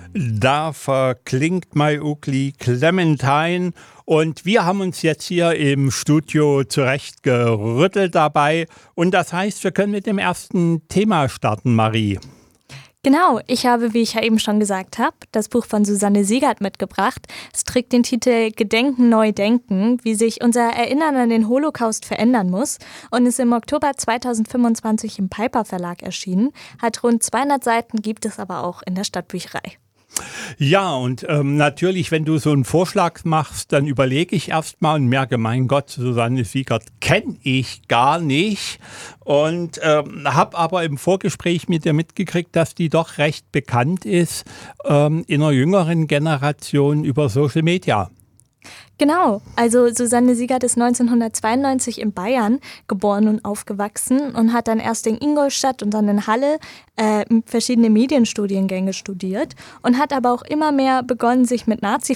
Da verklingt My Ugly Clementine und wir haben uns jetzt hier im Studio zurechtgerüttelt dabei und das heißt, wir können mit dem ersten Thema starten, Marie. Genau, ich habe, wie ich ja eben schon gesagt habe, das Buch von Susanne Siegert mitgebracht. Es trägt den Titel Gedenken, neu denken, wie sich unser Erinnern an den Holocaust verändern muss und ist im Oktober 2025 im Piper Verlag erschienen. Hat rund 200 Seiten, gibt es aber auch in der Stadtbücherei. Ja, und natürlich, wenn du so einen Vorschlag machst, dann überlege ich erstmal und merke, mein Gott, Susanne Siegert kenne ich gar nicht. Und habe aber im Vorgespräch mit dir mitgekriegt, dass die doch recht bekannt ist in einer jüngeren Generation über Social Media. Genau, also Susanne Siegert ist 1992 in Bayern geboren und aufgewachsen und hat dann erst in Ingolstadt und dann in Halle verschiedene Medienstudiengänge studiert und hat aber auch immer mehr begonnen, sich mit nazi